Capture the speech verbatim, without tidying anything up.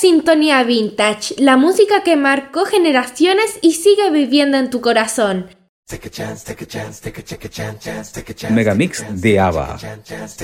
Sintonía Vintage, la música que marcó generaciones y sigue viviendo en tu corazón. Megamix de ABBA.